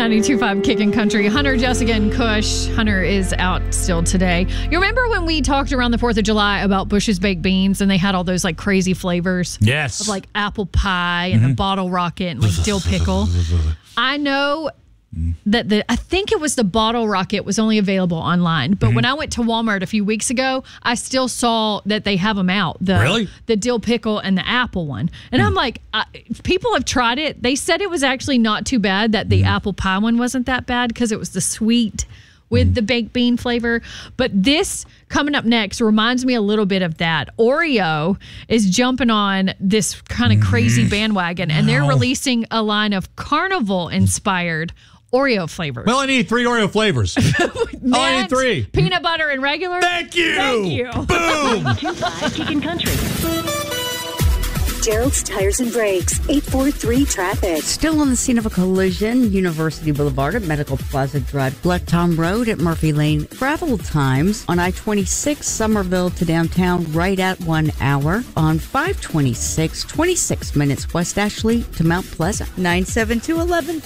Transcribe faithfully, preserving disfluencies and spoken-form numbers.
ninety-two point five Kickin' Country. Hunter, Jessica, and Kush. Hunter is out still today. You remember when we talked around the fourth of July about Bush's Baked Beans and they had all those like crazy flavors? Yes. Of like apple pie and Mm-hmm. the bottle rocket and like dill pickle. I know that the I think it was the bottle rocket was only available online, but mm-hmm. when I went to Walmart a few weeks ago, I still saw that they have them out. The, really? The dill pickle and the apple one. And mm. I'm like, I, people have tried it. They said it was actually not too bad, that the mm. apple pie one wasn't that bad because it was the sweet with mm. the baked bean flavor. But this coming up next reminds me a little bit of that. Oreo is jumping on this kind of crazy bandwagon, and they're releasing a line of carnival-inspired Oreo flavors. Well, I need three Oreo flavors. Oh, I need three. Peanut butter and regular. Thank you. Thank you. Boom. two five Kickin' Country. Gerald's Tires and Brakes, eight four three traffic. Still on the scene of a collision, University Boulevard at Medical Plaza Drive, Blacktown Road at Murphy Lane. Travel times on I twenty-six Somerville to downtown right at one hour. On five twenty-six, twenty-six minutes West Ashley to Mount Pleasant. nine seven two, eleven